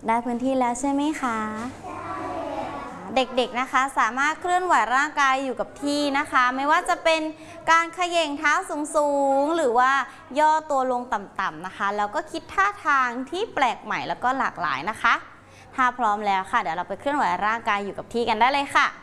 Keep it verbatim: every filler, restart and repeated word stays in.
ได้พื้นที่แล้วใช่ไหมคะเด็กๆนะคะสามารถเคลื่อนไหวร่างกายอยู่กับที่นะคะไม่ว่าจะเป็นการเขย่งเท้าสูงๆหรือว่าย่อตัวลงต่ำๆนะคะแล้วก็คิดท่าทางที่แปลกใหม่แล้วก็หลากหลายนะคะถ้าพร้อมแล้วค่ะเดี๋ยวเราไปเคลื่อนไหวร่างกายอยู่กับที่กันได้เลยค่ะ